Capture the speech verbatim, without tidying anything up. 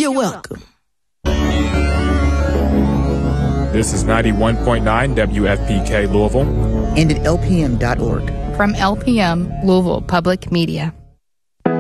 You're welcome. This is ninety-one point nine W F P K Louisville. And at L P M dot org. From L P M, Louisville Public Media.